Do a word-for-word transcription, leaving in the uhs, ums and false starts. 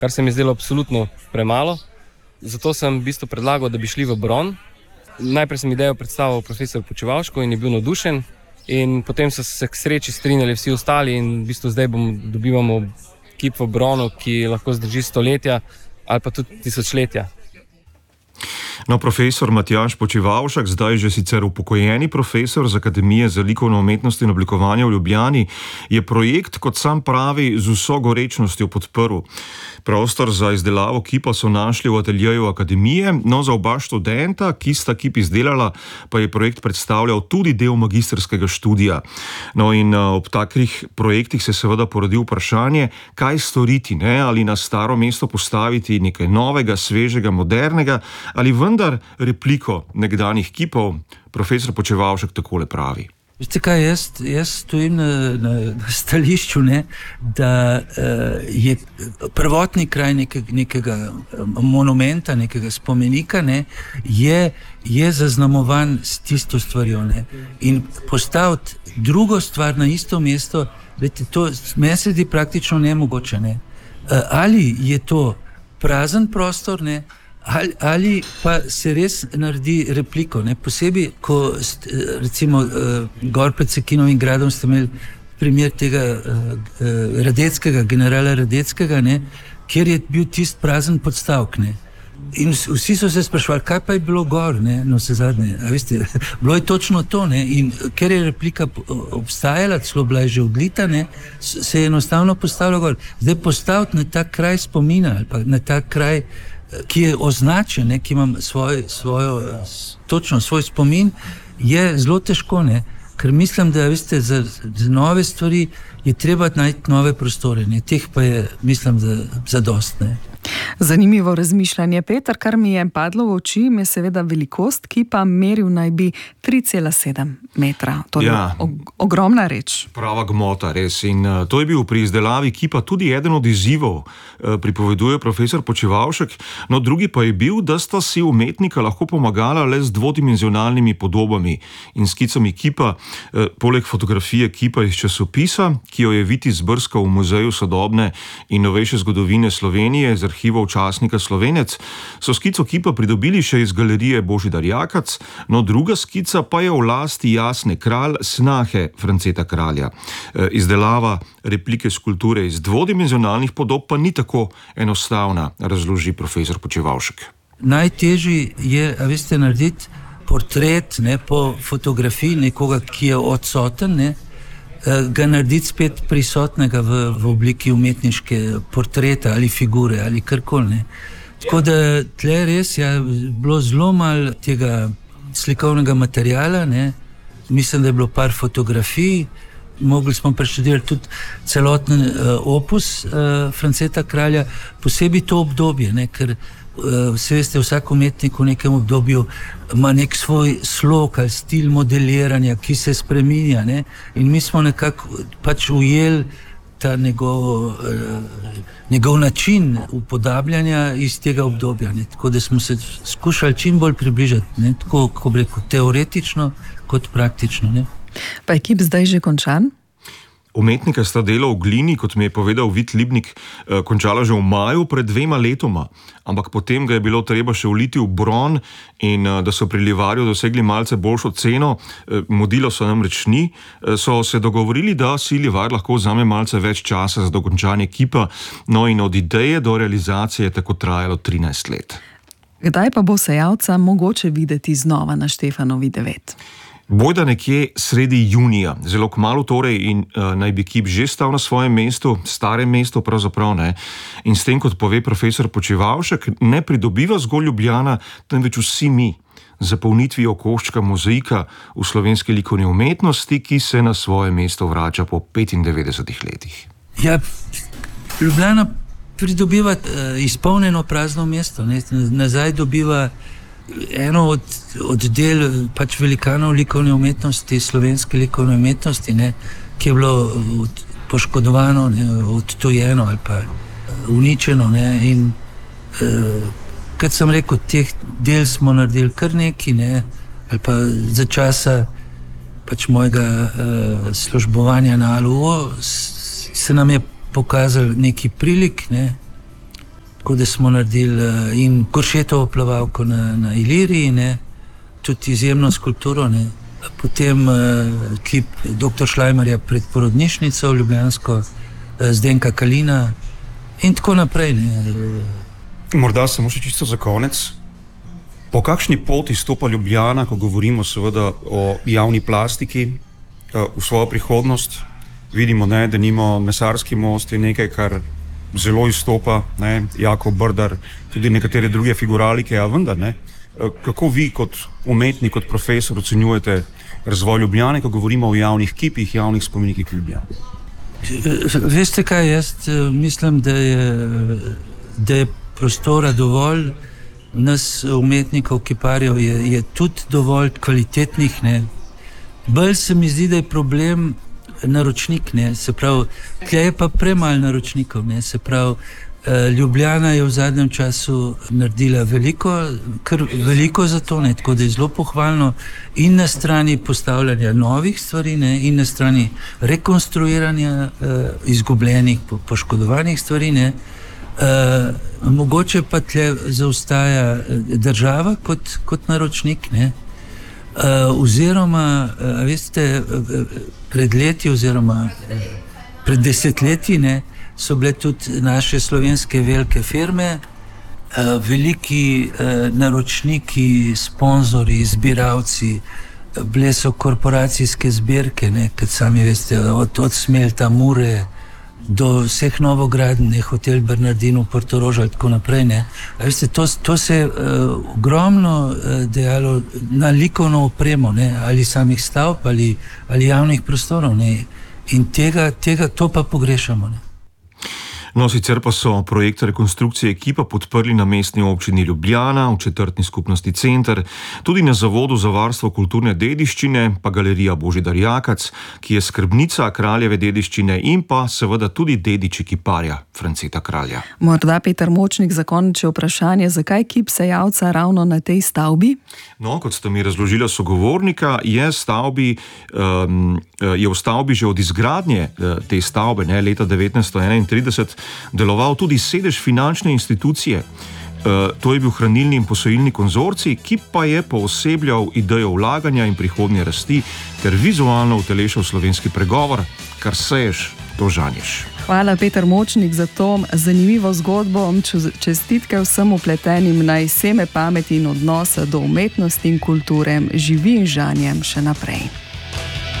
kar se mi je zdelo absolutno premalo. Zato sem v bistvu predlagal, da bi šli v bron. Najprej sem idejo predstavil profesor Počivavšku in je bil navdušen. In potem so se k sreči strinjali vsi ostali in v bistvu zdaj bomo dobivamo kip v bronu, ki lahko zdrži stoletja ali pa tudi tisočletja. No, profesor Matjaž Počivavšek, zdaj že sicer upokojeni profesor z Akademije za likovno umetnost in oblikovanje v Ljubljani, je projekt, kot sam pravi, z vso gorečnostjo podprl. Prostor za izdelavo kipa so našli v ateljeju Akademije, no za oba študenta, ki sta kip izdelala, pa je projekt predstavljal tudi del magistrskega študija. No in ob takih projektih se seveda porodi vprašanje, kaj storiti, ne? Ali na staro mesto postaviti nekaj novega, svežega, modernega, ali vendar repliko nekdanjih kipov. Profesor Počivavšek takole pravi. Veste kaj, jaz, jaz stojim na, na, na stališču, ne, da uh, je prvotni kraj nekega, nekega monumenta, nekega spomenika, ne, je, je zaznamovan s tisto stvarjo. Ne. In postaviti drugo stvar na isto mesto, vete, to meni se zdi praktično nemogoče. Ne. Uh, ali je to prazen prostor, ne, Ali, ali pa se res naredi repliko, ne? Posebej, ko st, recimo uh, gor pred Sekinovim gradom ste imeli primer tega uh, uh, Radeckega, generala Radeckega, ne? Kjer je bil tist prazen podstavek. Ne? In vsi so se sprašvali, kaj pa je bilo gor, ne? No vse zadnje, a veste, bilo je točno to, ne? In ker je replika obstajala, celo bila je že odlita, ne? Se je enostavno postavila gor. Zdaj postaviti na ta kraj spomina ali pa na ta kraj, ki je označen, ne, ki imam svoj, svojo, točno svoj spomin, je zelo težko, ne, ker mislim, da veste, za, za nove stvari je treba najti nove prostore, ne, teh pa je, mislim, da zadost, ne. Zanimivo razmišljanje, Peter, kar mi je padlo v oči, je seveda velikost kipa, meril naj bi tri cela sedem metra. To je ja, ogromna reč. Prava gmota, res. In uh, to je bil pri izdelavi kipa tudi eden od izzivov, uh, pripoveduje profesor Počivavšek. No, drugi pa je bil, da sta si umetnika lahko pomagala le z dvodimenzionalnimi podobami in skicami kipa, uh, poleg fotografije kipa iz časopisa, ki jo je Viti zbrskal v Muzeju sodobne in novejše zgodovine Slovenije z arhivov časnika Slovenec, so skico kipa pridobili še iz galerije Božidar Jakac, no druga skica pa je v lasti Jasne Kralj, snahe Franceta Kralja. E, izdelava replike skulpture iz dvodimenzionalnih podob pa ni tako enostavna, razloži profesor Počivavšek. Najtežji je, a veste, narediti portret, ne, po fotografiji nekoga, ki je odsoten, ne, ga narediti spet prisotnega v, v obliki umetniške portreta ali figure ali karkoli. Tako da tle res je bilo zelo malo tega slikovnega materiala, ne. Mislim, da je bilo par fotografij, mogli smo preštudirati tudi celoten uh, opus uh, Franceta Kralja, posebej to obdobje, ne, ker vse veste, vsak umetnik v nekem obdobju ima nek svoj slog ali stil modeliranja, ki se spreminja, ne? In mi smo nekako pač ujeli ta njegov, njegov način upodabljanja iz tega obdobja, ne? Tako da smo se skušali čim bolj približati, ne? Tako, ko bi rekel, teoretično kot praktično, ne? Pa je kip zdaj že končan? Umetnika sta delo v glini, kot mi je povedal Vit Libnik, končala že v maju pred dvema letoma, ampak potem ga je bilo treba še uliti v bron in da so pri livarju dosegli malce boljšo ceno, modilo so namreč ni, so se dogovorili, da si livar lahko vzame malce več časa za dokončanje kipa, no in od ideje do realizacije je tako trajalo trinajst let. Kdaj pa bo sejalca mogoče videti znova na Štefanovi devet? Bojda nekje sredi junija, zelo kmalu torej, in uh, naj bi kip že stal na svojem mestu, starem mestu pravzaprav, ne. In s tem, kot pove profesor Počivavšek, ne pridobiva zgolj Ljubljana, temveč vsi mi, zapolnitvijo koščka mozaika v slovenski likovni umetnosti, ki se na svoje mesto vrača po petindevetdesetih letih. Ja, Ljubljana pridobiva uh, izpolnjeno prazno mesto, ne. Nazaj dobiva eno od, od del pač velikanov likovne umetnosti, slovenske likovne umetnosti, ne, ki je bilo od, poškodovano, ne, odtujeno ali pa uničeno. Ne, in eh, kot sem rekel, teh del smo naredili kar nekaj, ne, ali pa za časa pač mojega eh, službovanja na A L U O se nam je pokazal neki prilik, ne, tako da smo naredili uh, in Goršetovo plavalko na, na Iliriji, ne? Tudi izjemno skulpturo, ne? Potem uh, kip doktor Šlajmarja pred porodnišnico, Ljubljansko, uh, Zdenka Kalina in tako naprej. Ne? Morda samo še čisto za konec. Po kakšni poti stopa Ljubljana, ko govorimo seveda o javni plastiki, uh, v svojo prihodnost? Vidimo, ne, da nimo Mesarski most je nekaj, kar zelo izstopa, ne, Jako Brdar, tudi nekatere druge figuralike, a vendar ne. Kako vi kot umetnik, kot profesor ocenjujete razvoj Ljubljane, ko govorimo o javnih kipih, javnih spomenikih Ljubljane? Veste kaj, jaz mislim, da je, da je prostora dovolj, nas umetnikov, kiparjev je, je tudi dovolj kvalitetnih, ne. Bolj se mi zdi, da je problem naročnik, ne, se pravi, tle je pa premalo naročnikov, ne, se pravi, Ljubljana je v zadnjem času naredila veliko, kar veliko za to, ne, tako da je zelo pohvalno in na strani postavljanja novih stvari, ne, in na strani rekonstruiranja uh, izgubljenih, po, poškodovanih stvari, ne. Uh, mogoče pa tle zaostaja država kot, kot naročnik, ne. Uh, oziroma, uh, veste, uh, pred leti oziroma uh, pred desetletji, ne, so bile tudi naše slovenske velike firme, uh, veliki uh, naročniki, sponzori, zbiralci, uh, bile so korporacijske zbirke, ne, kot sami veste, od, od Smelta, Mure do vseh novogradnje, Hotel Bernardino, Portoroža in tako naprej. Ne. Veste, to, to se je uh, ogromno uh, dejalo na likovno opremo, ne, ali samih stavb ali, ali javnih prostorov. Ne. In tega, tega to pa pogrešamo. Ne. No, sicer pa so projekt rekonstrukcije kipa podprli na mestni občini Ljubljana, v četrtni skupnosti Center, tudi na Zavodu za varstvo kulturne dediščine, pa Galerija Božidar Jakac, ki je skrbnica kraljeve dediščine in pa seveda tudi dediči kiparja Franceta Kralja. Morda Peter Močnik za konec vprašanje, zakaj kip Sejavca ravno na tej stavbi? No, kot sta mi razložila sogovornika, je, stavbi, um, je v stavbi že od izgradnje uh, te stavbe, ne, leta devetnajststo enaintrideset, deloval tudi sedež finančne institucije. Uh, to je bil hranilni in posojilni konzorcij, ki pa je poosebljal idejo vlaganja in prihodnje rasti ter vizualno utelešal slovenski pregovor, kar seješ, to žanješ. Hvala, Peter Močnik, za to zanimivo zgodbo. Čestitke vsem upletenim, naj seme pameti in odnosa do umetnosti in kulture živi in žanjem še naprej.